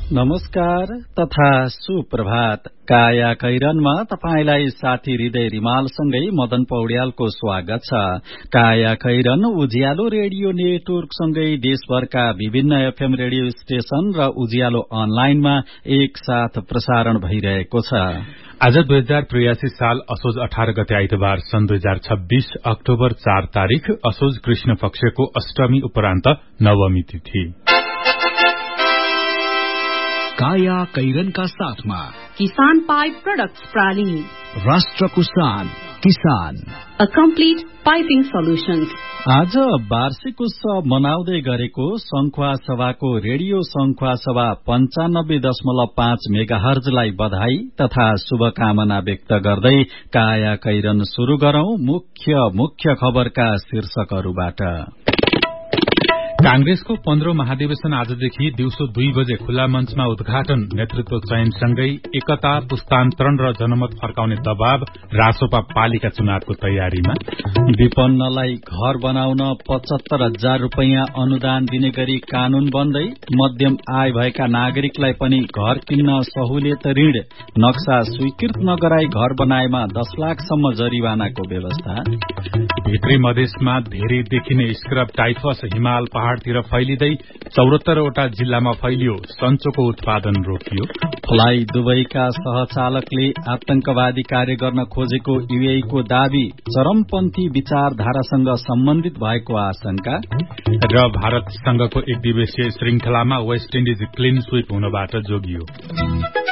नमस्कार तथा सुप्रभात। काया कैरनमा तपाईलाई साथी हृदय रिमालसँगै मदन पौड्यालको स्वागत छ। काया कैरन उज्यालो रेडियो नेटवर्कसँगै देशभरका विभिन्न एफएम रेडियो स्टेशन र उज्यालो अनलाइनमा एक साथ प्रसारण भइरहेको छ। आज 2083 साल असोज 18 गते आइतबार सन् 2026 अक्टोबर 4 तारिक असोज कृष्ण पक्षको अष्टमी उपरान्त नवमी तिथि। काया कैरनका साथमा किसान पाइप प्रोडक्ट्स प्राली, राष्ट्रको शान किसान, अ कम्प्लिट पाइपिङ सोल्युशन्स। आज वार्षिक उत्सव मनाउँदै गरेको संखुवा सभाको रेडियो संखुवा सभा 95.5 मेगाहर्जलाई बधाई तथा शुभकामना व्यक्त गर्दै काया कैरन शुरू गरौं मुख्य खबरका शीर्षकहरूबाट। कांग्रेसको 15औं महाधिवेशन आजदेखि दिउँसो 2 बजे खुल्ला मञ्चमा उद्घाटन। नेतृत्व चयनसँगै एकता, पुस्तान्तरण र जनमत फर्काउने दबाव। रासोपा पालिका चुनावको तयारीमा। विपन्नलाई घर बनाउन 75,000 रूपैयाँ अनुदान दिने गरी कानून बन्दै मध्यम आय भएका नागरिकलाई पनि घर किन्न सहुलियत ऋण। नक्सा स्वीकृत नगराई घर बनाएमा 10 लाखसम्म जरिवानाको व्यवस्था। भित्री मधेसमा धेरै देखिने स्क्रब टाइफस हिमाल पहाड़तिर फैलिँदै 74वटा जिल्लामा फैलियो। सञ्चोको उत्पादन रोकियो। फ्लाई दुबईका सहचालकले आतंकवादी कार्य गर्न खोजेको यूएईको दावी चरमपन्थी विचारधारासँग सम्बन्धित भएको आशंका। र भारतसँगको एक दिवसीय श्रृंखलामा वेस्ट इन्डिज क्लीन स्वीप हुनबाट जोगियो।